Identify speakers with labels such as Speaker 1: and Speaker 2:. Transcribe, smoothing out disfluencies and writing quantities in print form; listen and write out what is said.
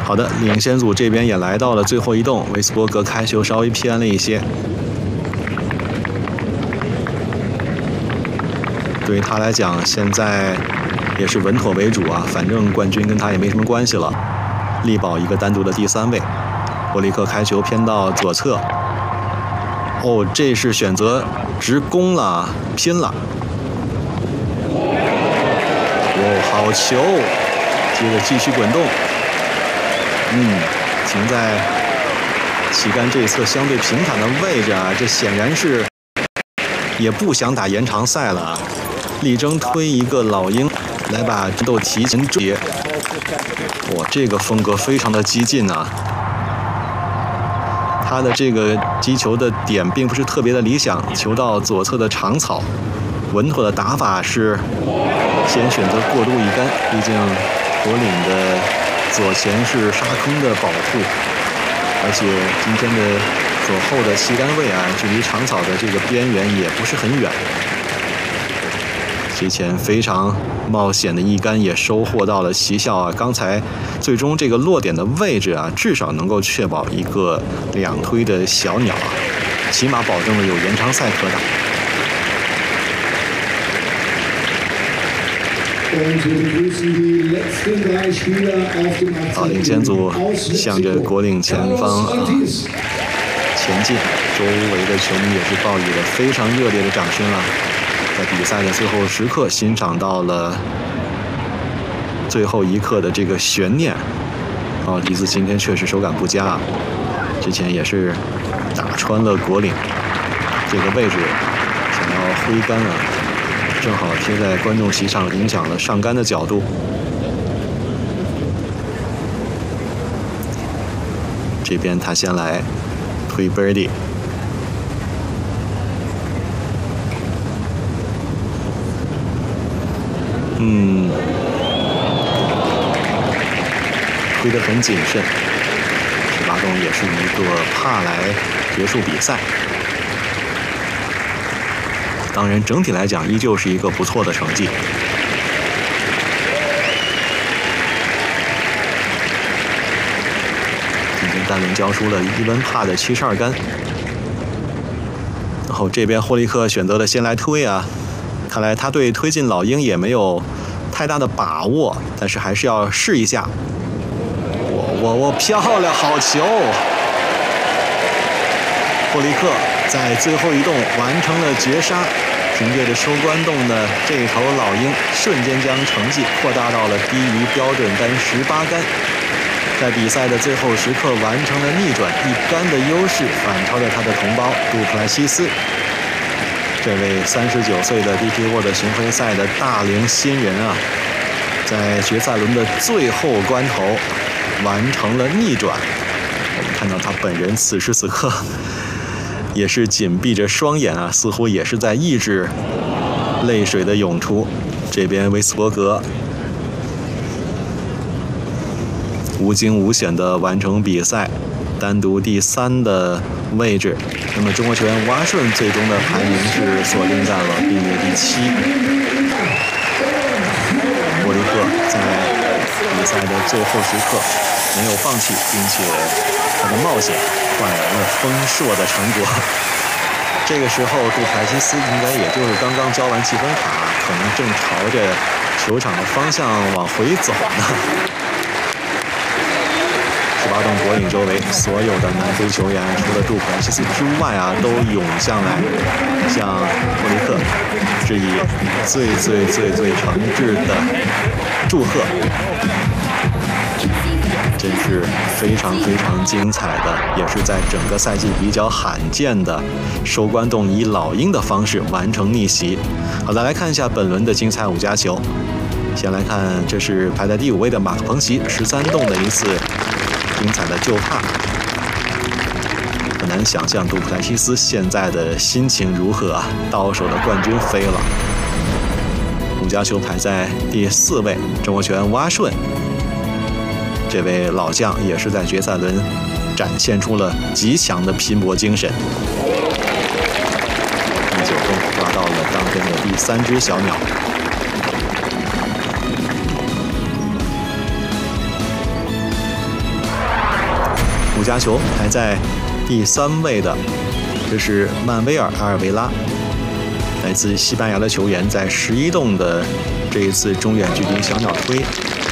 Speaker 1: 好的，领先组这边也来到了最后一洞，维斯伯格开球稍微偏了一些。对于他来讲，现在也是稳妥为主啊，反正冠军跟他也没什么关系了，力保一个单独的第3位。伯利克开球偏到左侧，哦，这是选择直攻了，拼了。哦，好球！接着继续滚动，停在旗杆这一侧相对平坦的位置啊，这显然是也不想打延长赛了啊，力争推一个老鹰来把战斗提前终结。哇，这个风格非常的激进啊！他的这个击球的点并不是特别的理想，球到左侧的长草，稳妥的打法是先选择过渡一杆，毕竟国岭的左前是沙坑的保护，而且今天的左后的旗杆位啊，距离长草的这个边缘也不是很远。之前非常冒险的一杆也收获到了奇效啊！刚才最终这个落点的位置啊，至少能够确保一个2推的小鸟啊，起码保证了有延长赛可打。好，领先组向着国岭前方前进，周围的球迷也是报以了非常热烈的掌声啊！在比赛的最后时刻，欣赏到了最后一刻的这个悬念。迪兹今天确实手感不佳啊，之前也是打穿了国岭这个位置，想要挥杆啊，正好贴在观众席上，影响了上杆的角度。这边他先来推 birdie。推得很谨慎，18洞也是一个帕来结束比赛。当然，整体来讲依旧是一个不错的成绩。今天单轮交出了1温帕的72杆。然后这边霍利克选择了先来推啊，看来他对推进老鹰也没有太大的把握，但是还是要试一下。我漂亮，好球！霍利克在最后一洞完成了绝杀，凭借着收官洞的这一头老鹰，瞬间将成绩扩大到了低于标准杆18杆，在比赛的最后时刻完成了逆转1杆的优势，反超着他的同胞杜普莱西斯。这位39岁的 DP World 巡回赛的大龄新人啊，在决赛轮的最后关头完成了逆转。我们看到他本人此时此刻也是紧闭着双眼啊，似乎也是在抑制泪水的涌出。这边维斯伯格无惊无险地完成比赛，单独第3的位置。那么中国球员蛙顺最终的排名是锁定在了并列第7。伯利克在比赛的最后时刻没有放弃，并且他的冒险换来了丰硕的成果。这个时候杜普莱西斯应该也就是刚刚交完积分卡，可能正朝着球场的方向往回走呢。18洞国岭周围所有的南非球员，除了杜普莱西斯之外啊，都涌向来向霍利克致以最诚挚的祝贺。真是非常精彩的，也是在整个赛季比较罕见的收官洞以老鹰的方式完成逆袭。好的，来看一下本轮的精彩5家球。先来看，这是排在第5位的马克彭奇13洞的一次精彩的救帕。很难想象杜普莱西斯现在的心情如何啊！到手的冠军飞了。5家球排在第4位，中国球员蛙顺。这位老将也是在决赛轮展现出了极强的拼搏精神。第9洞抓到了当天的第3只小鸟。 五家球排在第3位的，这是曼威尔·阿尔维拉，来自西班牙的球员，在11洞的这一次中远距离小鸟推